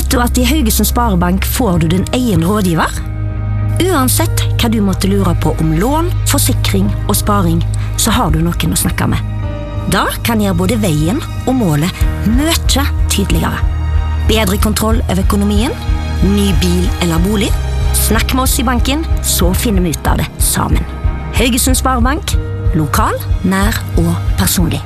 Vet du at i Haugesund Sparebank får du din egen rådgiver? Uansett hva du måtte lure på om lån, forsikring og sparing, så har du noen å snakke med. Da kan gjøre både veien og målet mye tydeligere. Bedre kontroll over økonomien, ny bil eller bolig. Snakk med oss i banken, så finner vi ut av det sammen. Haugesund Sparebank, lokal, nær og personlig.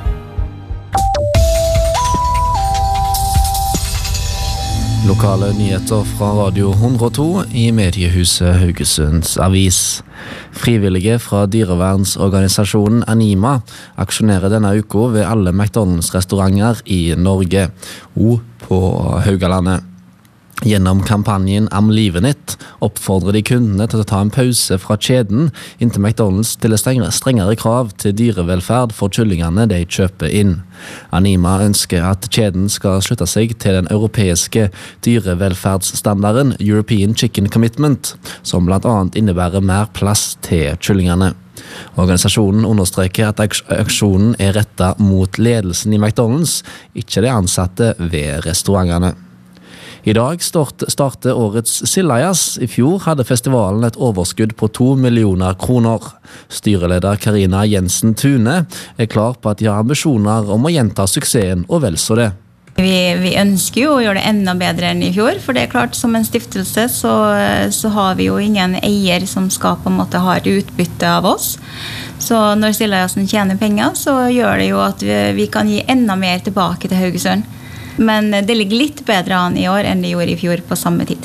Lokale nyheter fra Radio 102 i mediehuset Haugesunds Avis. Frivillige fra dyrevernsorganisasjonen Anima aksjonerer denne uka ved alle McDonalds-restauranter i Norge og på Haugalandet. Gjennom kampanjen Am livet ditt oppfordrer de kundene til å ta en pause fra kjeden inntil McDonalds stiller strengere krav til dyrevelferd for kyllingene de kjøper inn. Anima ønsker at kjeden skal slutte seg til den europeiske dyrevelferdsstandarden European Chicken Commitment, som blant annet innebærer mer plass til kyllingene. Organisasjonen understreker at aksjonen er rettet mot ledelsen i McDonalds, ikke de ansatte ved restaurantene. I dag starter årets Sildajas. I fjor hadde festivalen et overskudd på 2 millioner kroner. Styreleder Karina Jensen Tune er klar på at de har ambisjoner om å gjenta suksessen og vel så det. Vi ønsker jo å gjøre det enda bedre enn i fjor, for det er klart som en stiftelse så har vi jo ingen eier som skal på en måte ha et utbytte av oss. Så når Sildajasen tjener penger, så gjør det jo at vi kan gi enda mer tilbake til Haugesund. Men det ligger litt bedre an i år enn det gjorde i fjor på samme tid.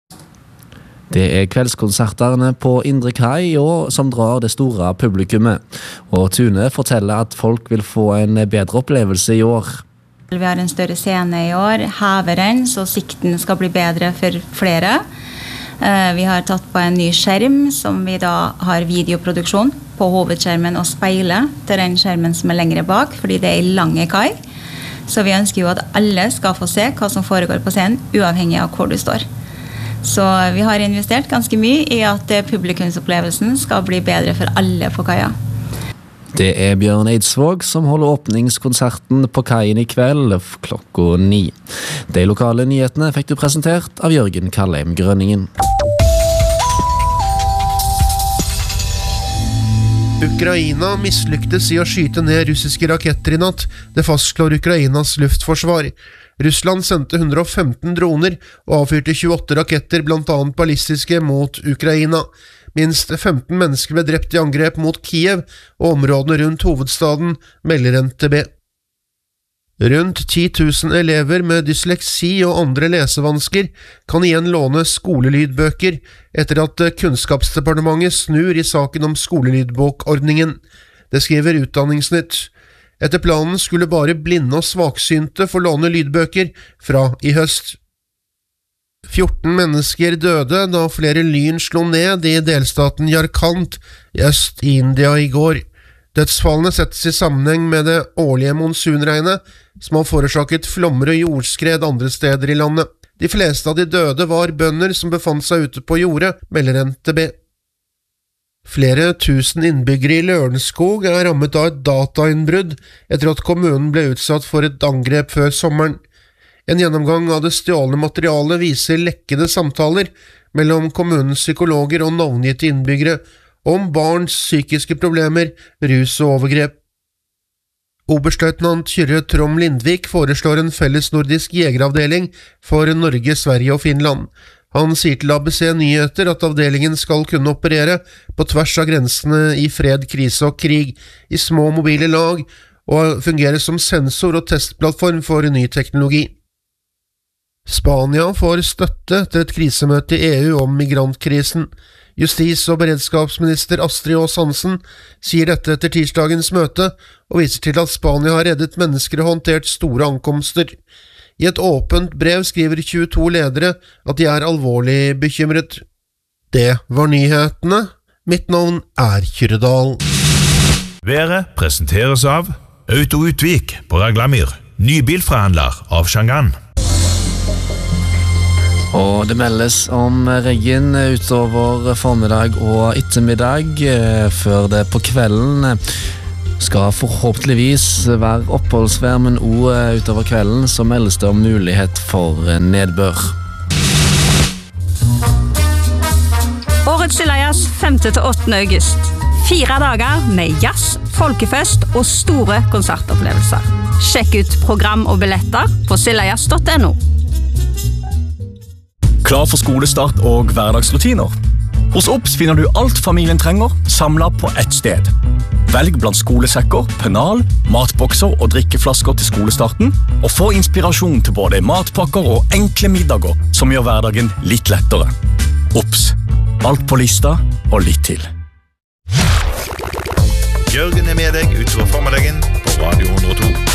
Det er kveldskonserterne på Indre Kai som drar det store publikummet. Og Tune forteller at folk vil få en bedre opplevelse i år. Vi har en større scene i år, hever den, så sikten skal bli bedre for flere. Vi har tatt på en ny skjerm som vi da har videoproduksjon på hovedskjermen og speile til den skjermen som er lengre bak, fordi det er i lange kai. Så vi ønsker jo at alle skal få se hva som foregår på scenen, uavhengig av hvor du står. Så vi har investert ganske mye i at publikumsopplevelsen skal bli bedre for alle på kaia. Det er Bjørn Eidsvåg som holder åpningskonserten på kaien i kveld klokka 9. De lokale nyhetene fikk du presentert av Jørgen Kallheim Grønningen. Ukraina mislyktes i å skyte ned russiske raketter i natt, det fastslår Ukrainas luftforsvar. Russland sendte 115 droner og avfyrte 28 raketter, blant annet ballistiske, mot Ukraina. Minst 15 mennesker ble drept i angrep mot Kiev og områdene rundt hovedstaden, melder NTB. Rundt 10 000 elever med dysleksi og andre lesevansker kan igjen låne skolelydbøker etter at Kunnskapsdepartementet snur i saken om skolelydbokordningen. Det skriver Utdanningsnytt. Etter planen skulle bare blinde og svaksynte få låne lydbøker fra i høst. 14 mennesker døde da flere lyn slo ned i delstaten Jharkhand i øst i India i går. Dødsfallene settes i sammenheng med det årlige monsunregnet, som har forårsaket flommer og jordskred andre steder i landet. De fleste av de døde var bønder som befant seg ute på jordet, melder NTB. Flere tusen innbyggere i Lørenskog er rammet av et datainnbrudd etter at kommunen ble utsatt for et angrep før sommeren. En gjennomgang av det stjålne materialet viser lekkede samtaler mellom kommunens psykologer og navngitte innbyggere om barns psykiske problemer, rus og overgrep. Oberstløytnant Kyrre Trom Lindvik foreslår en felles nordisk jegeravdeling for Norge, Sverige og Finland. Han sier til ABC Nyheter at avdelingen skal kunne operere på tvers av grensene i fred, krise og krig, i små mobile lag, og fungere som sensor og testplattform for ny teknologi. Spania får støtte etter et krisemøte i EU om migrantkrisen. Justis- og beredskapsminister Astrid Aas Hansen sier dette etter tirsdagens møte, og viser til at Spania har reddet mennesker og håndtert store ankomster. I et åpent brev skriver 22 ledere at de er alvorlig bekymret. Det var nyhetene. Mitt navn er Kyrredal. Været presenteres av Auto Utvik på Raglamyr, ny bilforhandler av Shangan. Og det meldes om regn utover formiddag og ettermiddag, før det på kvelden skal forhåpentligvis være oppholdsvær, men også utover kvelden så meldes det om mulighet for nedbør. Årets Silajazz 5-8. august. 4 dager med jazz, folkefest og store konsertopplevelser. Sjekk ut program og billetter på silajazz.no. Klar for skolestart og hverdagsrutiner? Hos OBS finner du alt familien trenger, samlet på ett sted. Velg blant skolesekker, pennal, matbokser og drikkeflasker til skolestarten, og få inspirasjon til både matpakker og enkle middager som gjør hverdagen litt lettere. OBS. Alt på lista og litt til. Jørgen med deg utover formiddagen på Radio 102.